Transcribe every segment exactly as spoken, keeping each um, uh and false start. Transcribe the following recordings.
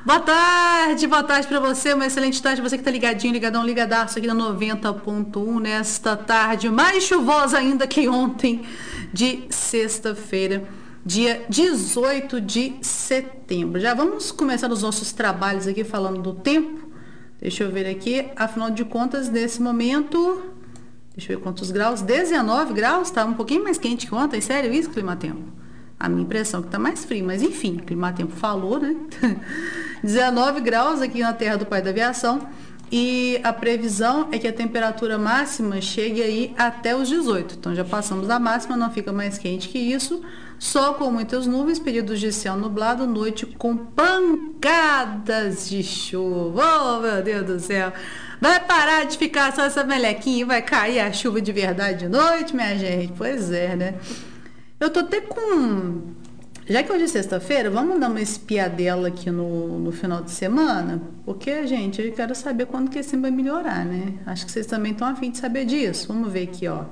Boa tarde, boa tarde para você, uma excelente tarde, você que tá ligadinho, ligadão, ligadaço aqui na noventa ponto um, nesta tarde mais chuvosa ainda que ontem, de sexta-feira, dia dezoito de setembro. Já vamos começar os nossos trabalhos aqui falando do tempo. Deixa eu ver aqui, afinal de contas, nesse momento, deixa eu ver quantos graus, dezenove graus, tá um pouquinho mais quente que ontem, sério isso, Climatempo? A minha impressão é que tá mais frio, mas enfim, o Climatempo falou, né? dezenove graus aqui na terra do pai da aviação e a previsão é que a temperatura máxima chegue aí até os dezoito. Então já passamos da máxima, não fica mais quente que isso. Sol com muitas nuvens, períodos de céu nublado, noite com pancadas de chuva. Oh, meu Deus do céu! Vai parar de ficar só essa melequinha e vai cair a chuva de verdade de noite, minha gente? Pois é, né? Eu tô até com... Já que hoje é sexta-feira, vamos dar uma espiadela aqui no, no final de semana? Porque, gente, eu quero saber quando que esse vai melhorar, né? Acho que vocês também estão a fim de saber disso. Vamos ver aqui, ó.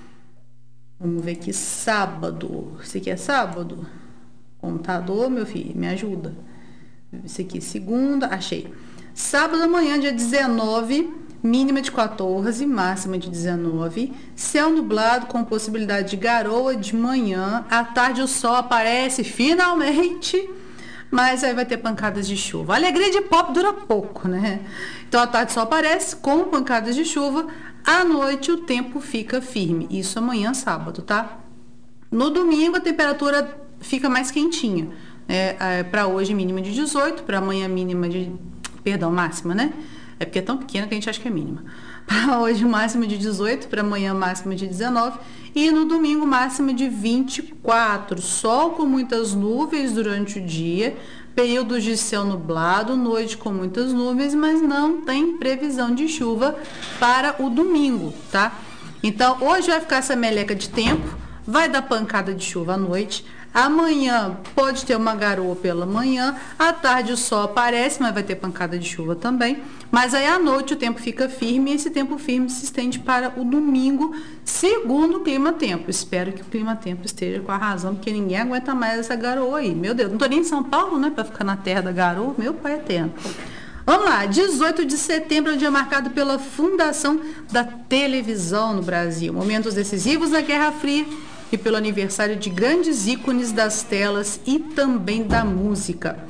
Vamos ver aqui, sábado. Esse aqui é sábado? Computador, meu filho, me ajuda. Esse aqui, segunda, achei. Sábado amanhã, dia dezenove, mínima de quatorze, máxima de dezenove. Céu nublado com possibilidade de garoa de manhã. À tarde o sol aparece finalmente, mas aí vai ter pancadas de chuva. A alegria de pop dura pouco, né? Então à tarde o sol aparece com pancadas de chuva. À noite o tempo fica firme. Isso amanhã, sábado, tá? No domingo a temperatura fica mais quentinha. É, é, para hoje mínima de dezoito, para amanhã mínima de... Perdão, máxima, né? É porque é tão pequena que a gente acha que é mínima. Para hoje, máxima de dezoito, para amanhã, máxima de dezenove. E no domingo, máxima de vinte e quatro. Sol com muitas nuvens durante o dia, períodos de céu nublado, noite com muitas nuvens, mas não tem previsão de chuva para o domingo, tá? Então, hoje vai ficar essa meleca de tempo, vai dar pancada de chuva à noite. Amanhã pode ter uma garoa pela manhã, à tarde o sol aparece, mas vai ter pancada de chuva também. Mas aí à noite o tempo fica firme e esse tempo firme se estende para o domingo, segundo o clima-tempo. Espero que o clima-tempo esteja com a razão, porque ninguém aguenta mais essa garoa aí. Meu Deus, não tô nem em São Paulo, né, para ficar na terra da garoa, meu pai eterno. Vamos lá, dezoito de setembro é o dia marcado pela fundação da televisão no Brasil. Momentos decisivos da Guerra Fria e pelo aniversário de grandes ícones das telas e também da música.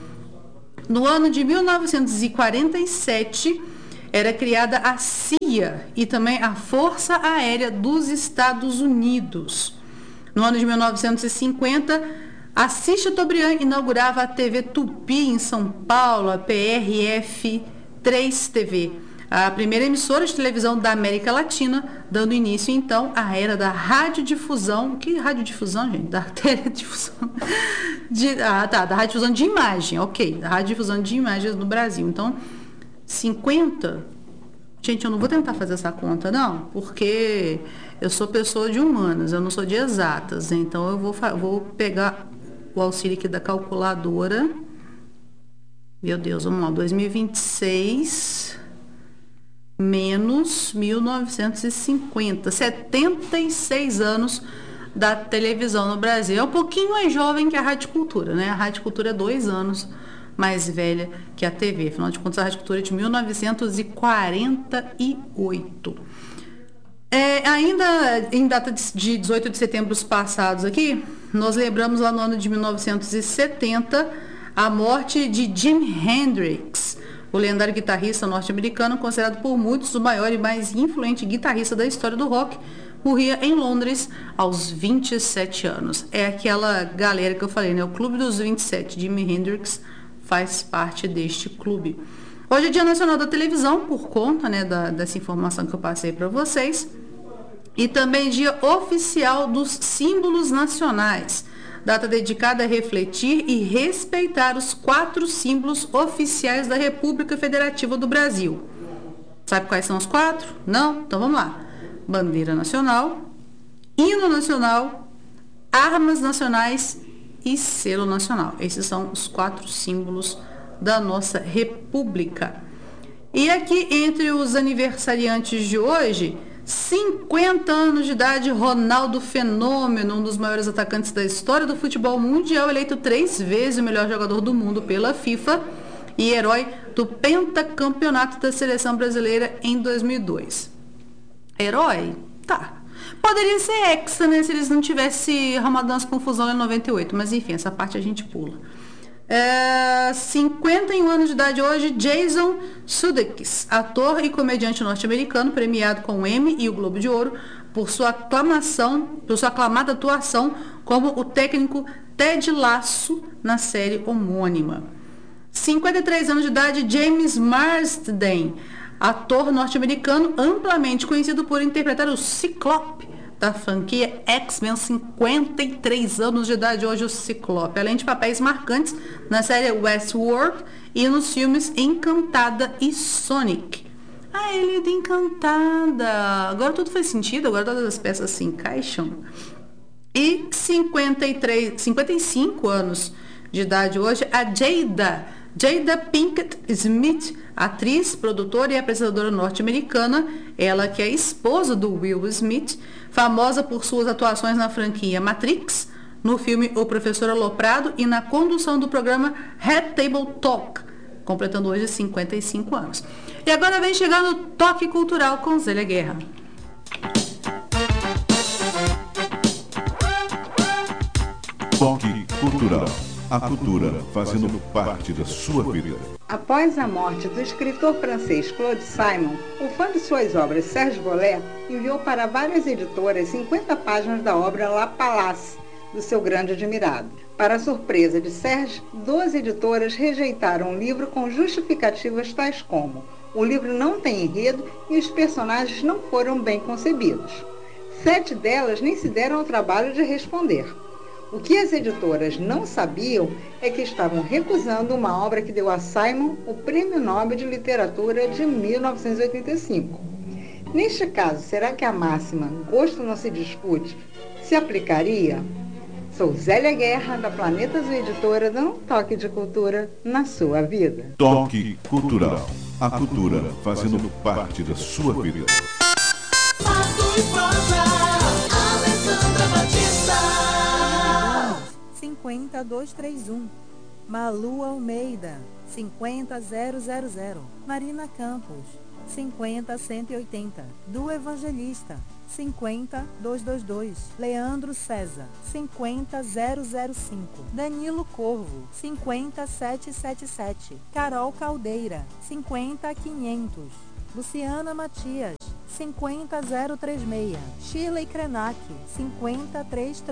No ano de mil novecentos e quarenta e sete, era criada a C I A e também a Força Aérea dos Estados Unidos. No ano de mil novecentos e cinquenta, Assis Chateaubriand inaugurava a T V Tupi em São Paulo, a P R F três T V. A primeira emissora de televisão da América Latina, dando início, então, à era da radiodifusão. Que radiodifusão, gente? Da teledifusão. De, ah, tá, da radiodifusão de imagem, ok. Da radiodifusão de imagens no Brasil. Então, cinquenta... Gente, eu não vou tentar fazer essa conta, não, porque eu sou pessoa de humanas, eu não sou de exatas. Então, eu vou, vou pegar o auxílio aqui da calculadora. Meu Deus, vamos lá. dois mil e vinte e seis... menos mil novecentos e cinquenta, setenta e seis anos da televisão no Brasil. É um pouquinho mais jovem que a Rádio Cultura, né? A Rádio Cultura é dois anos mais velha que a T V. Afinal de contas, a Rádio Cultura é de mil novecentos e quarenta e oito. É, ainda em data de dezoito de setembro passados aqui, nós lembramos lá no ano de mil novecentos e setenta a morte de Jimi Hendrix, o lendário guitarrista norte-americano, considerado por muitos o maior e mais influente guitarrista da história do rock, morria em Londres aos vinte e sete anos. É aquela galera que eu falei, né? O Clube dos vinte e sete. Jimi Hendrix faz parte deste clube. Hoje é Dia Nacional da Televisão, por conta, né, da, dessa informação que eu passei para vocês. E também Dia Oficial dos Símbolos Nacionais. Data dedicada a refletir e respeitar os quatro símbolos oficiais da República Federativa do Brasil. Sabe quais são os quatro? Não? Então vamos lá. Bandeira nacional, hino nacional, armas nacionais e selo nacional. Esses são os quatro símbolos da nossa República. E aqui, entre os aniversariantes de hoje, cinquenta anos de idade, Ronaldo Fenômeno, um dos maiores atacantes da história do futebol mundial, eleito três vezes o melhor jogador do mundo pela FIFA. e herói do pentacampeonato da seleção brasileira em dois mil e dois. Herói? Tá. Poderia ser hexa, né, se eles não tivessem arrumado umas confusões em noventa e oito, mas enfim, essa parte a gente pula. É, cinquenta e um anos de idade hoje, Jason Sudeikis, ator e comediante norte-americano, premiado com o Emmy e o Globo de Ouro por sua aclamação, por sua aclamada atuação como o técnico Ted Lasso na série homônima. cinquenta e três anos de idade, James Marsden, ator norte-americano amplamente conhecido por interpretar o Ciclope da franquia X-Men. Cinquenta e três anos de idade hoje o Ciclope, além de papéis marcantes na série Westworld e nos filmes Encantada e Sonic. Ah, ele é de Encantada. Agora tudo faz sentido, agora todas as peças se encaixam. E cinquenta e três, cinquenta e cinco anos de idade hoje, a Jada, Jada Pinkett Smith, atriz, produtora e apresentadora norte-americana, ela que é esposa do Will Smith, famosa por suas atuações na franquia Matrix, no filme O Professor Aloprado e na condução do programa Red Table Talk, completando hoje cinquenta e cinco anos. E agora vem chegando o Toque Cultural com Zélia Guerra. Toque Cultural. A cultura fazendo parte da sua vida. Após a morte do escritor francês Claude Simon, o fã de suas obras Serge Bolet enviou para várias editoras cinquenta páginas da obra La Palace, do seu grande admirado. Para a surpresa de Serge, doze editoras rejeitaram o livro com justificativas tais como: o livro não tem enredo e os personagens não foram bem concebidos. Sete delas nem se deram ao trabalho de responder. O que as editoras não sabiam é que estavam recusando uma obra que deu a Simon o Prêmio Nobel de Literatura de mil novecentos e oitenta e cinco. Neste caso, será que a máxima "gosto não se discute" se aplicaria? Sou Zélia Guerra, da Planeta Azul Editora, dando um toque de cultura na sua vida. Toque Cultural. A cultura fazendo parte da sua vida. cinquenta dois trinta e um, Malu Almeida, cinquenta zero zero zero, Marina Campos, cinquenta cento e oitenta, do Evangelista, cinquenta dois dois dois, Leandro César, cinquenta zero zero cinco, Danilo Corvo, cinquenta sete sete sete, Carol Caldeira, cinquenta quinhentos, Luciana Matias, cinquenta zero trinta e seis, Shirley Krenak, cinquenta trezentos e trinta.